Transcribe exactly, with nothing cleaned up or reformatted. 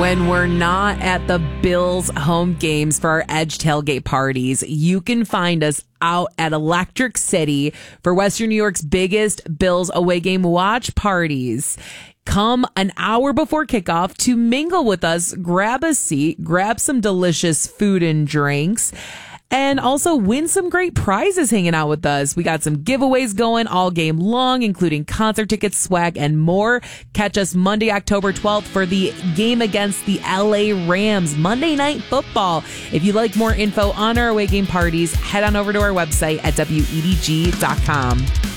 When we're not at the Bills home games for our Edge tailgate parties, you can find us out at Electric City for Western New York's biggest Bills away game watch parties. Come an hour before kickoff to mingle with us, grab a seat, grab some delicious food and drinks, and also win some great prizes hanging out with us. We got some giveaways going all game long, including concert tickets, swag, and more. Catch us Monday, October twelfth for the game against the L A Rams, Monday Night Football. If you'd like more info on our away game parties, head on over to our website at W E D G dot com.